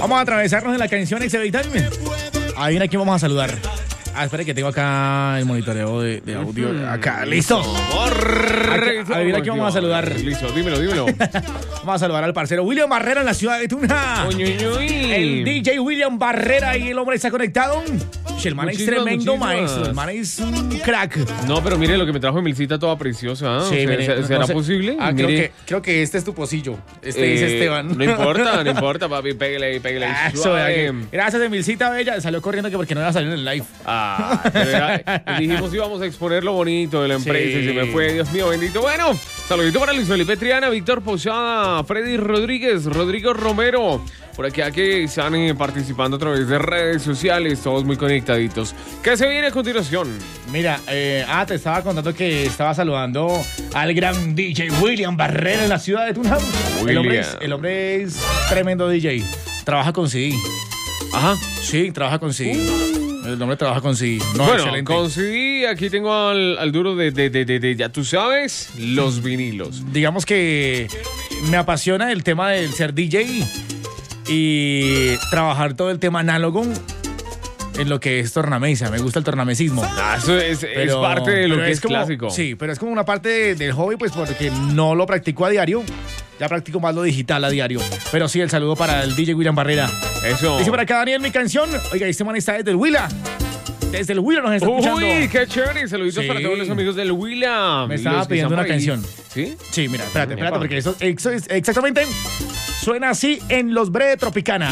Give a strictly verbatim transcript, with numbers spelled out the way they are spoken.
Vamos a atravesarnos en la canción Exevitan. Ahí viene, aquí vamos a saludar. Ah, espera que tengo acá el monitoreo de, de audio. Acá, listo. Aquí, a ver, aquí vamos a saludar. Listo, dímelo, dímelo. Vamos a saludar al parcero William Barrera en la ciudad de Tuna. Uy, uy, uy. El D J William Barrera y el hombre está conectado. El man es tremendo maestro. El man es un crack. No, pero mire lo que me trajo Emilcita toda preciosa. ¿eh? Sí, o sea, mire, ¿será no sé. posible? Ah, creo Mire, que, creo que este es tu pocillo. Este eh, dice Esteban. No importa, no importa, papi. Pégale ahí, pégale ahí. Eso, que, gracias, Emilcita Bella. Salió corriendo que porque no iba a salir en el live. Ah, pero era, dijimos íbamos a exponer lo bonito de la empresa sí. Y se me fue, Dios mío bendito. Bueno, saludito para Luis Felipe Triana, Víctor Posada, Freddy Rodríguez, Rodrigo Romero. Por aquí que están eh, participando a través de redes sociales, todos muy conectaditos. ¿Qué se viene a continuación? Mira, eh, ah, te estaba contando que estaba saludando al gran D J William Barrera en la ciudad de Tunham. El hombre, es, el hombre es tremendo D J. Trabaja con C D. Ajá. Sí, trabaja con C D. Uh. El hombre trabaja con C D. No, bueno, excelente. Con C D, aquí tengo al, al duro de, de, de, de, de, ya tú sabes, los vinilos. Digamos que me apasiona el tema del ser D J y trabajar todo el tema análogo en lo que es tornamesa. Me gusta el tornamesismo. Ah, eso es, pero, es parte de lo que es, es como, clásico. Sí, pero es como una parte de, del hobby, pues porque no lo practico a diario. Ya practico más lo digital a diario. Pero sí, el saludo para el D J William Barrera. Eso. Dice por acá Daniel, mi canción. Oiga, este man está desde el Huila. Desde el Huila nos está escuchando. Uy, qué chévere. Saluditos sí. para todos los amigos del Huila. Me estaba pidiendo una ahí. canción. ¿Sí? Sí, mira, espérate, espérate, porque eso, eso es exactamente suena así en Los Bre Tropicana.